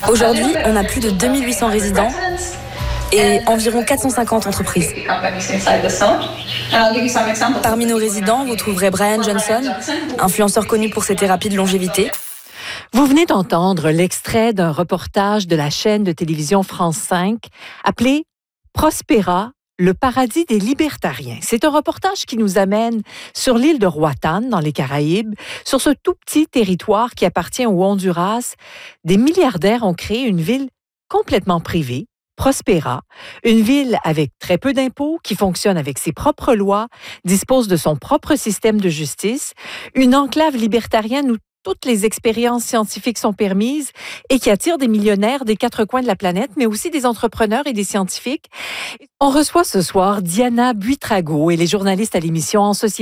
Aujourd'hui, on a plus de 2800 résidents et environ 450 entreprises. Parmi nos résidents, vous trouverez Brian Johnson, influenceur connu pour ses thérapies de longévité. Vous venez d'entendre l'extrait d'un reportage de la chaîne de télévision France 5 appelé Prospera, le paradis des libertariens. C'est un reportage qui nous amène sur l'île de Roatan, dans les Caraïbes. Sur ce tout petit territoire qui appartient au Honduras, des milliardaires ont créé une ville complètement privée, Prospera, une ville avec très peu d'impôts, qui fonctionne avec ses propres lois, dispose de son propre système de justice, une enclave libertarienne où toutes les expériences scientifiques sont permises et qui attire des millionnaires des quatre coins de la planète, mais aussi des entrepreneurs et des scientifiques. On reçoit ce soir Diana Buitrago, elle est journaliste à l'émission En Société.